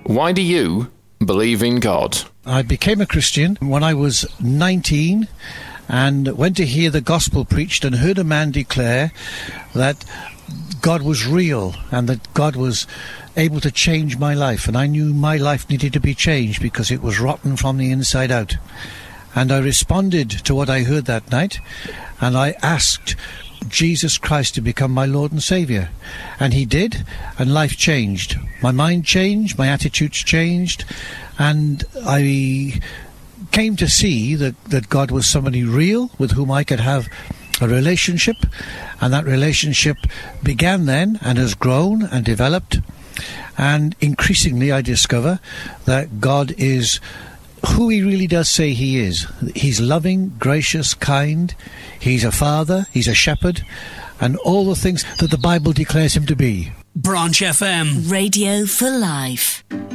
Why do you believe in God? I became a Christian when I was 19 and went to hear the gospel preached and heard a man declare that God was real and that God was able to change my life. And I knew my life needed to be changed because it was rotten from the inside out. And I responded to what I heard that night, and I asked Jesus Christ to become my Lord and Saviour. And he did, and life changed. My mind changed, my attitudes changed, and I came to see that God was somebody real with whom I could have a relationship, and that relationship began then and has grown and developed. And increasingly I discover that God is who he really does say he is. He's loving, gracious, kind. He's a father, he's a shepherd, and all the things that the Bible declares him to be. Branch FM. Radio for life.